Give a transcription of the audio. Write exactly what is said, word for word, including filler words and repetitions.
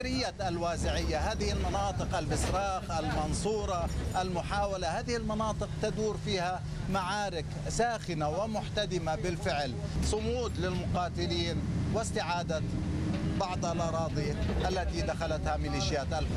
الوازعية، هذه المناطق البسراخ، المنصورة، المحاولة، هذه المناطق تدور فيها معارك ساخنة ومحتدمة بالفعل، صمود للمقاتلين واستعادة بعض الأراضي التي دخلتها ميليشيات الحوثي.